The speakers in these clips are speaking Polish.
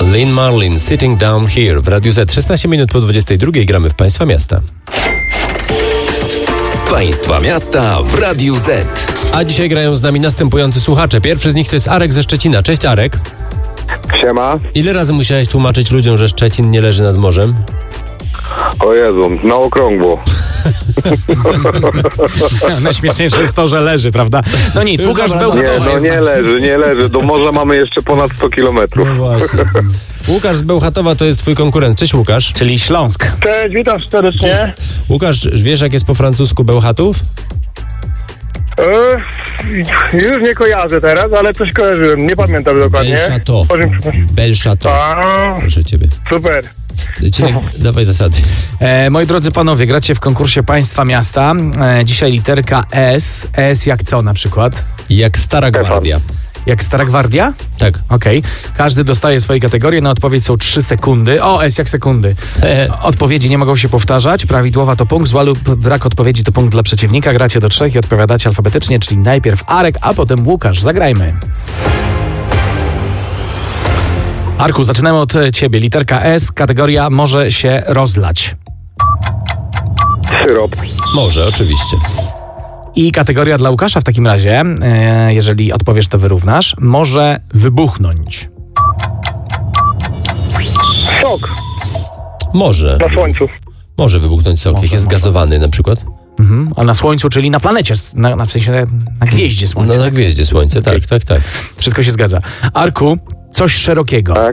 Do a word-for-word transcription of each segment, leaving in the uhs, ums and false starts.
Lynn Marlin, Sitting Down Here w Radiu Z. szesnaście minut po dwudziestej drugiej gramy w Państwa Miasta. Państwa Miasta w Radiu Z. A dzisiaj grają z nami następujący słuchacze. Pierwszy z nich to jest Arek ze Szczecina. Cześć, Arek. Siema. Ile razy musiałeś tłumaczyć ludziom, że Szczecin nie leży nad morzem? O Jezu, na okrągło. Najśmieszniejsze jest to, że leży, prawda? No nic, Już Łukasz z dobra, Bełchatowa Nie, no jest nie na- leży, nie leży. Do morza mamy jeszcze ponad sto kilometrów. No właśnie. Łukasz z Bełchatowa to jest twój konkurent. Cześć, Łukasz. Czyli Śląsk. Cześć, witam serdecznie. Łukasz, wiesz jak jest po francusku Bełchatów? E, już nie kojarzę teraz, ale coś kojarzyłem. Nie pamiętam dokładnie. Bel Chateau. Powiem- Bel Chateau. A, Proszę ciebie. super. Cinek, dawaj zasady. E, moi drodzy panowie, gracie w konkursie Państwa Miasta. E, dzisiaj literka S. S jak co na przykład? Jak Stara Gwardia. Jak Stara Gwardia? Tak. Okej. Każdy dostaje swoje kategorie. Na odpowiedź są trzy sekundy. O, S jak sekundy. Odpowiedzi nie mogą się powtarzać. Prawidłowa to punkt, zła lub brak odpowiedzi to punkt dla przeciwnika. Gracie do trzech i odpowiadacie alfabetycznie, czyli najpierw Arek, a potem Łukasz. Zagrajmy. Arku, zaczynamy od ciebie. Literka S, kategoria może się rozlać. Syrop. Może, oczywiście. I kategoria dla Łukasza w takim razie, e, jeżeli odpowiesz, to wyrównasz, może wybuchnąć. Sok Może. na słońcu. Może wybuchnąć sok, jak jest gazowany na przykład. Mhm. A na Słońcu, czyli na planecie, na, na w sensie na gwieździe Słońca. No na gwieździe Słońce, tak, tak, tak. Wszystko się zgadza. Arku, coś szerokiego. Tak.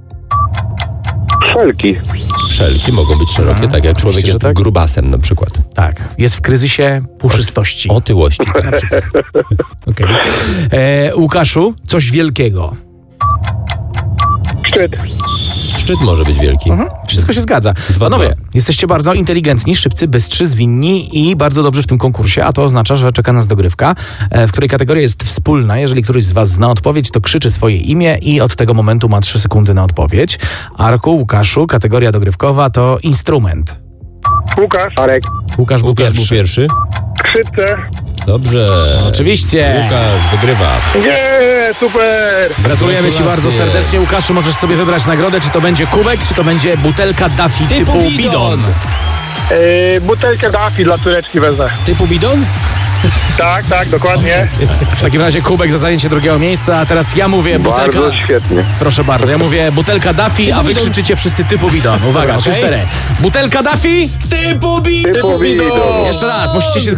Szelki. Szelki mogą być szerokie, tak jak człowiek oczywiście, jest że tak. grubasem na przykład. Tak, jest w kryzysie puszystości. Otyłości. Okej. E, Łukaszu, coś wielkiego. Szczyt. Szczyt może być wielki. Wszystko się zgadza. Dwa, Panowie, dwa. jesteście bardzo inteligentni, szybcy, bystrzy, zwinni i bardzo dobrzy w tym konkursie, a to oznacza, że czeka nas dogrywka, e, w której kategoria jest wspólna. Jeżeli któryś z was zna odpowiedź, to krzyczy swoje imię i od tego momentu ma trzy sekundy na odpowiedź. Arku, Łukaszu, kategoria dogrywkowa to instrument. Łukasz. Arek. Łukasz był Łukasz był pierwszy. pierwszy. Skrzypce. Dobrze. Oczywiście. Łukasz wygrywa. Nie, super. Gratulujemy ci Gratulacje. bardzo serdecznie. Łukaszu, możesz sobie wybrać nagrodę, czy to będzie kubek, czy to będzie butelka Daffy typu, Typu bidon. bidon. E, butelkę Daffy dla córeczki wezmę. Typu bidon? Tak, tak, dokładnie. W takim razie kubek za zajęcie drugiego miejsca, a teraz ja mówię butelka... Bardzo świetnie. Proszę bardzo, ja mówię butelka Daffy, a wy bidon. krzyczycie wszyscy typu bidon. Uwaga, Okej. trzy cztery. Butelka Daffy! Typu bidon. Typu bidon. Jeszcze raz, musicie się